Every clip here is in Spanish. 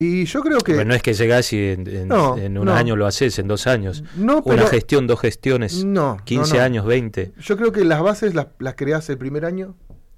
Y yo creo que... Pero no es que llegás y en un año lo haces, en 2 años. No, pero, una gestión, 2 gestiones, 15 años, 20. Yo creo que las bases las creás el primer año.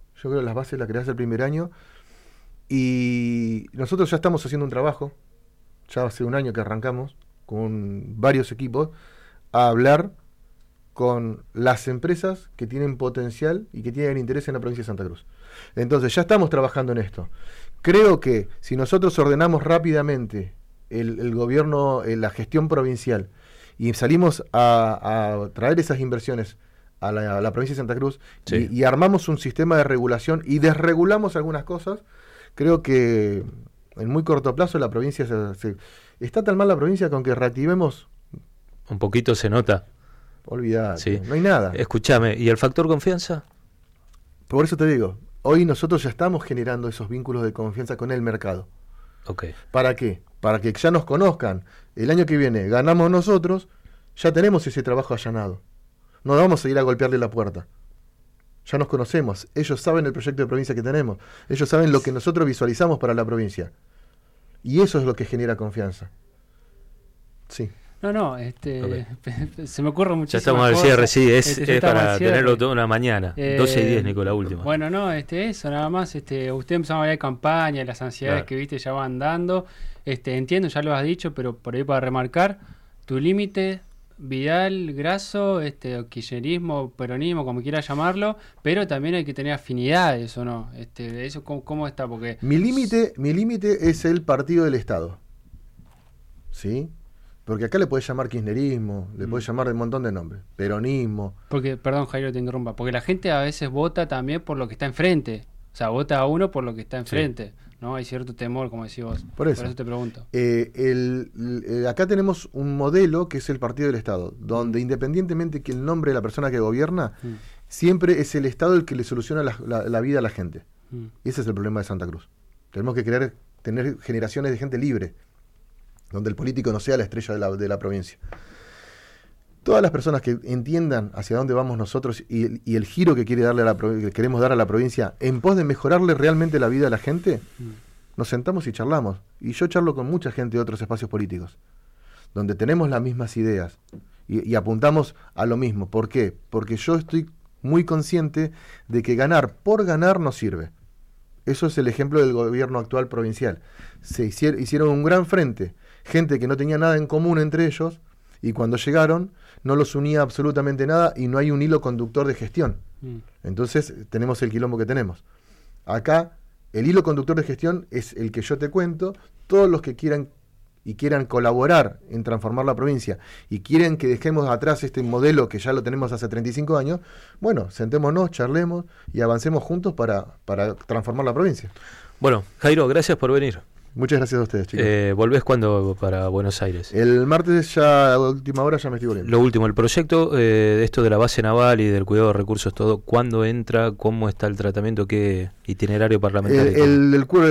Y nosotros ya estamos haciendo un trabajo, ya hace un año que arrancamos, con varios equipos, a hablar con las empresas que tienen potencial y que tienen interés en la provincia de Santa Cruz. Entonces ya estamos trabajando en esto. Creo que si nosotros ordenamos rápidamente el gobierno, la gestión provincial, y salimos a traer esas inversiones a la provincia de Santa Cruz, sí, y armamos un sistema de regulación y desregulamos algunas cosas, creo que en muy corto plazo la provincia está tan mal la provincia que aunque reactivemos... Un poquito se nota. Olvidate, sí, no hay nada. Escúchame, ¿y el factor confianza? Por eso te digo, hoy nosotros ya estamos generando esos vínculos de confianza con el mercado. Okay. ¿Para qué? Para que ya nos conozcan. El año que viene ganamos nosotros, ya tenemos ese trabajo allanado. No vamos a ir a golpearle la puerta. Ya nos conocemos. Ellos saben el proyecto de provincia que tenemos. Ellos saben lo que nosotros visualizamos para la provincia. Y eso es lo que genera confianza. Sí. Okay. Se me ocurre muchísimas cosas. Ya estamos al cierre, sí, es para tenerlo toda una mañana. 12:10, Nico, la última. Bueno, eso nada más. Usted empezó a hablar de campaña, las ansiedades que viste ya van dando. Entiendo, ya lo has dicho, pero por ahí para remarcar, tu límite... Vidal, Grasso, kirchnerismo, peronismo, como quieras llamarlo, pero también hay que tener afinidades, ¿o no? Eso ¿cómo está? Porque mi límite es el partido del Estado, ¿sí? Porque acá le puedes llamar kirchnerismo, le puedes llamar de un montón de nombres, peronismo. Porque, perdón, Jairo, te interrumpa, porque la gente a veces vota también por lo que está enfrente, o sea, vota a uno por lo que está enfrente. Sí. ¿No? Hay cierto temor, como decís vos. Por eso te pregunto. Acá tenemos un modelo que es el Partido del Estado, donde independientemente que el nombre de la persona que gobierna, siempre es el Estado el que le soluciona la vida a la gente. Y ese es el problema de Santa Cruz. Tenemos que tener generaciones de gente libre, donde el político no sea la estrella de la provincia. Todas las personas que entiendan hacia dónde vamos nosotros y el giro que queremos dar a la provincia en pos de mejorarle realmente la vida a la gente, nos sentamos y charlamos. Y yo charlo con mucha gente de otros espacios políticos, donde tenemos las mismas ideas y apuntamos a lo mismo. ¿Por qué? Porque yo estoy muy consciente de que ganar por ganar no sirve. Eso es el ejemplo del gobierno actual provincial. Se hicieron un gran frente, gente que no tenía nada en común entre ellos, y cuando llegaron no los unía absolutamente nada y no hay un hilo conductor de gestión. Entonces tenemos el quilombo que tenemos. Acá el hilo conductor de gestión es el que yo te cuento. Todos los que quieran colaborar en transformar la provincia y quieren que dejemos atrás este modelo que ya lo tenemos hace 35 años, bueno, sentémonos, charlemos y avancemos juntos para transformar la provincia. Bueno, Jairo, gracias por venir. Muchas gracias a ustedes, chicos. ¿Volvés cuándo para Buenos Aires? El martes ya a última hora ya me estoy volviendo. Lo último, el proyecto de esto de la base naval y del cuidado de recursos, todo, ¿cuándo entra? ¿Cómo está el tratamiento? ¿Qué itinerario parlamentario? El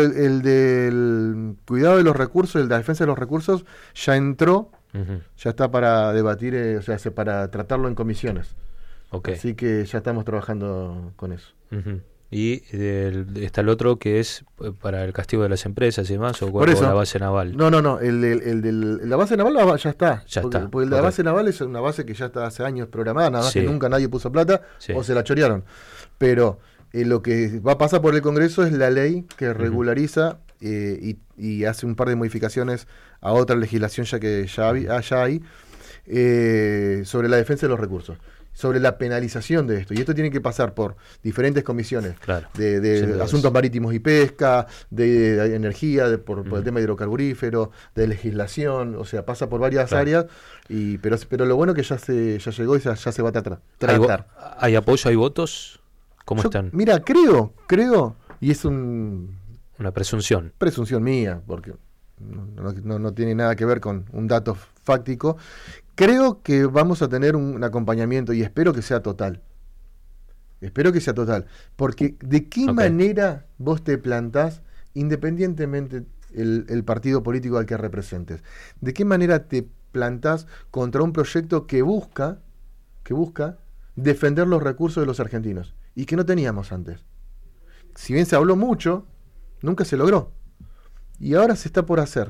del cuidado de los recursos, el de la defensa de los recursos, ya entró, ya está para debatir, para tratarlo en comisiones. Okay. Así que ya estamos trabajando con eso. Y está el otro que es para el castigo de las empresas y demás, o la base naval. No, la base naval ya está. Porque la base naval es una base que ya está hace años programada, nada más que nunca nadie puso plata o se la chorearon. Pero lo que va a pasar por el Congreso es la ley que regulariza y hace un par de modificaciones a otra legislación ya hay sobre la defensa de los recursos, sobre la penalización de esto. Y esto tiene que pasar por diferentes comisiones, de asuntos marítimos y pesca, de energía, por el tema hidrocarburífero, de legislación, o sea, pasa por varias áreas, pero lo bueno que ya llegó y ya se va a tratar. ¿Hay apoyo, hay votos? ¿Cómo están? Mira, creo, y es una presunción mía, porque no tiene nada que ver con un dato fáctico. Creo que vamos a tener un acompañamiento y espero que sea total. Porque ¿de qué manera vos te plantás, independientemente el partido político al que representes? ¿De qué manera te plantás contra un proyecto que busca defender los recursos de los argentinos y que no teníamos antes? Si bien se habló mucho, nunca se logró. Y ahora se está por hacer.